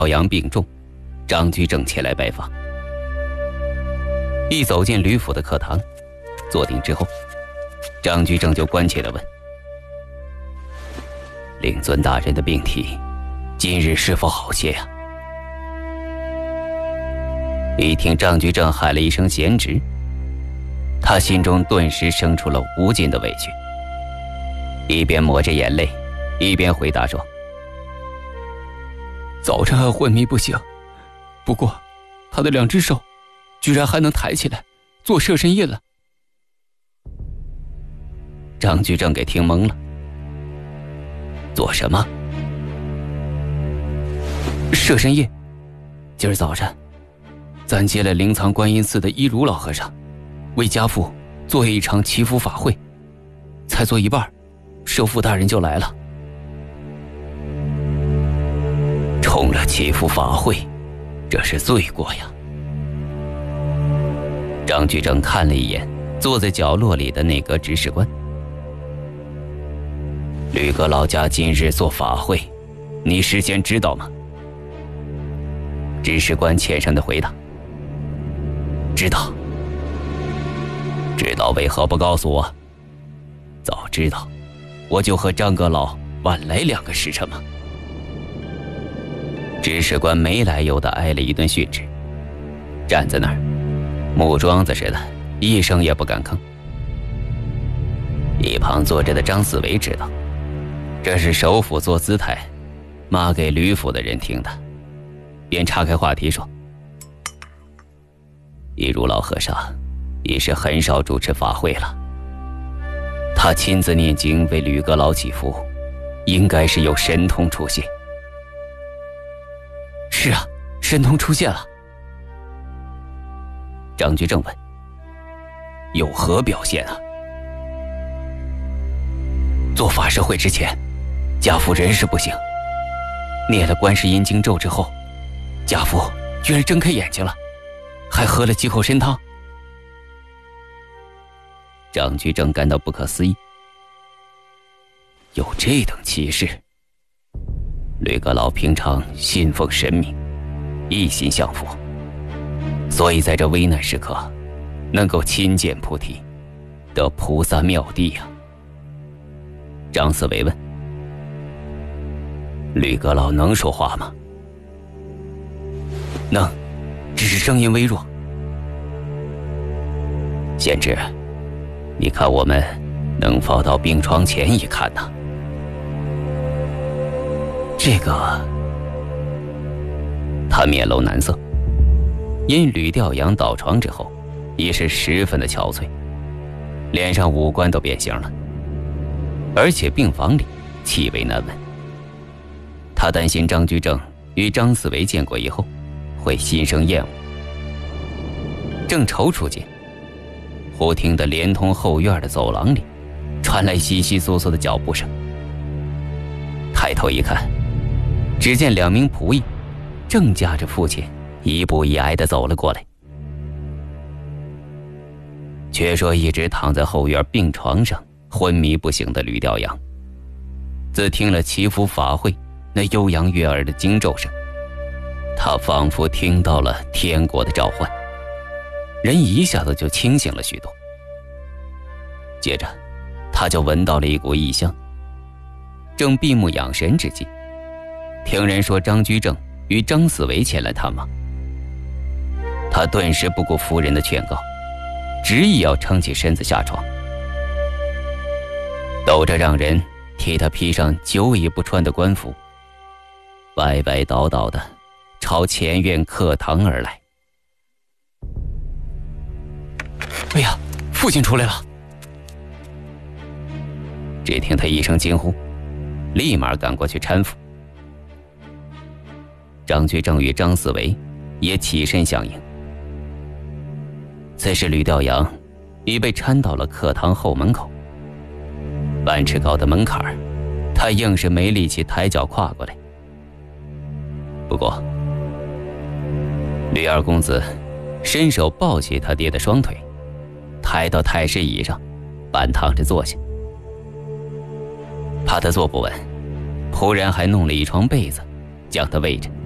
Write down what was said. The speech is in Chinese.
赵阳病重，张居正前来拜访。一走进吕府的客堂，坐定之后，张居正就关切地问：令尊大人的病体今日是否好些呀？一听张居正喊了一声贤侄，他心中顿时生出了无尽的委屈，一边抹着眼泪，一边回答说： 早晨还昏迷不醒，不过他的2只手居然还能抬起来做射身印了。 张居正给听懵了。做什么？ 射身印。今儿早晨咱接了灵藏观音寺的一如老和尚为家父做一场祈福法会，才做一半，寿父大人就来了。 冲了祈福法会，这是罪过呀。张居正看了一眼坐在角落里的内阁执事官。吕阁老家今日做法会，你事先知道吗？执事官欠身的回答：知道。知道为何不告诉我？早知道我就和张阁老晚来2个时辰嘛。执事官没来由地挨了一顿训斥，站在那儿木桩子似的，一声也不敢吭。一旁坐着的张四维知道这是首府做姿态骂给吕府的人听的，便岔开话题说：一如老和尚已是很少主持法会了，他亲自念经为吕阁老祈福，应该是有神通出现。 是啊，神通出现了。 张居正问：有何表现啊？ 做法事会之前，家父人事不省，念了观世音经咒之后，家父居然睁开眼睛了，还喝了几口参汤。 张居正感到不可思议，有这等奇事？吕阁老平常信奉神明，一心向佛，所以在这危难时刻能够亲见菩提，得菩萨妙地呀。张四维问：吕阁老能说话吗？ 能，只是声音微弱。 贤侄，你看我们能否到病床前一看呢？ 这个…… 他面露难色，因吕调阳倒床之后已是十分的憔悴，脸上五官都变形了，而且病房里气味难闻。他担心张居正与张四维见过以后会心生厌恶。正踌躇间，忽听得连通后院的走廊里传来窸窸窣窣的脚步声。抬头一看，只见2名仆役正夹着父亲一步一挨地走了过来。却说一直躺在后院病床上昏迷不醒的吕调阳，自听了祈福法会那悠扬悦耳的经咒声，他仿佛听到了天国的召唤，人一下子就清醒了许多。接着他就闻到了一股异香，正闭目养神之际，听人说张居正与张四维前来探望。他顿时不顾夫人的劝告，执意要撑起身子下床，抖着让人替他披上久已不穿的官服，歪歪倒倒的朝前院客堂而来。 哎呀，父亲出来了！ 只听他一声惊呼，立马赶过去搀扶。张居正与张四维也起身相迎。此时吕调阳已被搀到了客堂后门口，半尺高的门槛，他硬是没力气抬脚跨过来。不过吕二公子伸手抱起他爹的双腿，抬到太师椅上，半躺着坐下。怕他坐不稳，仆人还弄了一床被子将他围着。